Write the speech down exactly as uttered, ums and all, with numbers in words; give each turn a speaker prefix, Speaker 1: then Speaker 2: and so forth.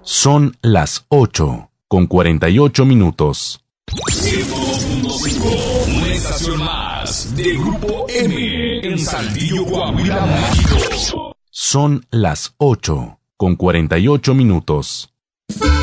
Speaker 1: Son las ocho, con cuarenta y ocho minutos.
Speaker 2: ciento dos punto cinco, una estación más de Grupo M en Saltillo, Coahuila, México.
Speaker 1: Son las ocho, con cuarenta y ocho minutos.